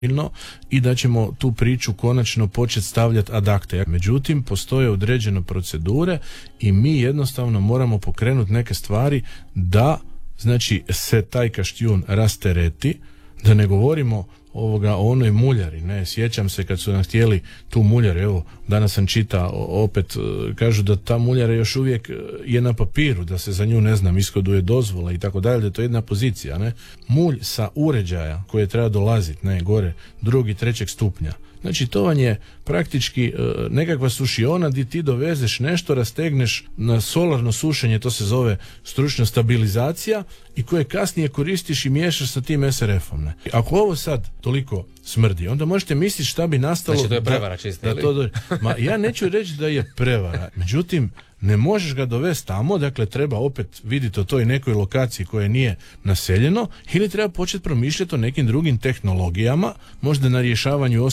i da ćemo tu priču konačno početi stavljati ad acta. Međutim, postoje određene procedure i mi jednostavno moramo pokrenuti neke stvari da, znači, se taj Kaštjun rastereti, da ne govorimo o onoj muljari, ne, sjećam se kad su nam htjeli tu muljaru, evo, danas sam čitao, opet kažu da ta muljara još uvijek je na papiru, da se za nju, ne znam, ishoduje dozvola i tako dalje, da je to jedna pozicija, ne, mulj sa uređaja koje treba dolaziti, ne, gore, 2. 3. stupnja. Znači, to vam je praktički nekakva sušiona gdje ti dovezeš nešto, rastegneš na solarno sušenje, to se zove stručna stabilizacija, i koje kasnije koristiš i miješaš sa tim SRF-om. Ne? Ako ovo sad toliko smrdi, onda možete misliti šta bi nastalo... Znači, to je prevara čista, ili? Ma, ja neću reći da je prevara, međutim, ne možeš ga dovesti tamo, dakle treba opet vidjeti o toj nekoj lokaciji koja nije naseljeno, ili treba početi promišljati o nekim drugim tehnologijama, možda na rješavanju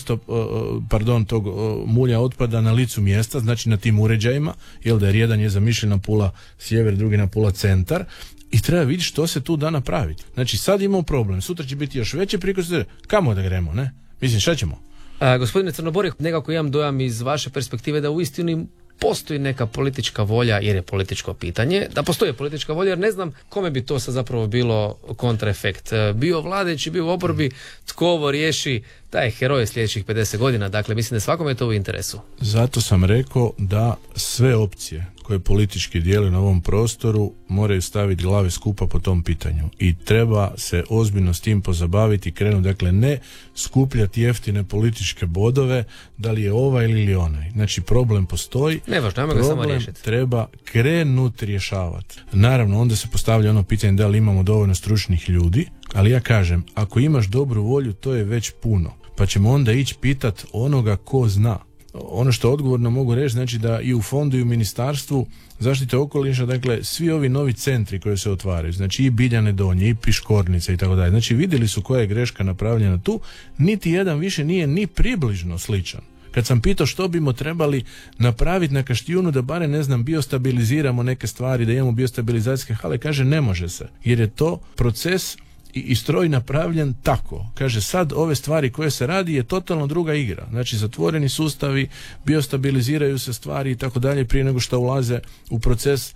tog mulja otpada na licu mjesta, znači na tim uređajima, jer da jedan je zamišljen na Pula sjever, drugi na Pula centar, i treba vidjeti što se tu da napraviti. Znači sad imamo problem, sutra će biti još veće prikose, kamo da gremo, ne? Mislim, šta ćemo? Gospodine Crnoborih, nekako imam dojam iz vaše perspektive da uistinu postoji neka politička volja, jer je političko pitanje, da postoji politička volja, jer ne znam kome bi to sad zapravo bilo kontraefekt. Bio vladajući, bio u oporbi, tko ovo riješi, taj je heroj sljedećih 50 godina, dakle mislim da svakome je to u interesu. Zato sam rekao da sve opcije koje politički djeluju na ovom prostoru moraju staviti glave skupa po tom pitanju i treba se ozbiljno s tim pozabaviti i krenuti, dakle ne skupljati jeftine političke bodove, da li je ovaj ili onaj. Znači problem postoji, problem treba krenuti rješavati. Naravno, onda se postavlja ono pitanje da li imamo dovoljno stručnih ljudi, ali ja kažem, ako imaš dobru volju, to je već puno, pa ćemo onda ići pitat onoga ko zna. Ono što odgovorno mogu reći, znači da i u fondu i u ministarstvu zaštite okoliša, dakle svi ovi novi centri koji se otvaraju, znači i Biljane Donje, i Piškornice i tako dalje, znači vidjeli su koja je greška napravljena tu, niti jedan više nije ni približno sličan. Kad sam pitao što bimo trebali napraviti na Kaštjunu da bare, ne znam, biostabiliziramo neke stvari, da imamo biostabilizacijske hale, kaže ne može se, jer je to proces i stroj napravljen tako. Kaže sad ove stvari koje se radi je totalno druga igra. Znači zatvoreni sustavi, biostabiliziraju se stvari i tako dalje prije nego što ulaze u proces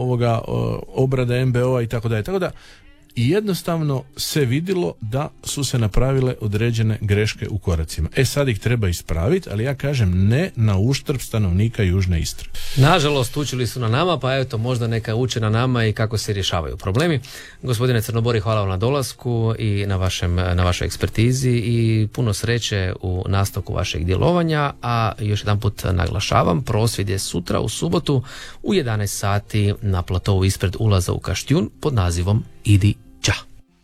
obrade MBO-a i tako dalje. Tako da i jednostavno se vidjelo da su se napravile određene greške u koracima. Sad ih treba ispraviti, ali ja kažem ne na uštrb stanovnika Južne Istre. Nažalost, učili su na nama, pa eto, možda neka uče na nama i kako se rješavaju problemi. Gospodine Crnobori, hvala vam na dolasku i na vašoj ekspertizi i puno sreće u nastavku vašeg djelovanja, a još jedan put naglašavam, prosvjed je sutra u subotu u 11 sati na platovu ispred ulaza u Kaštjun pod nazivom Idi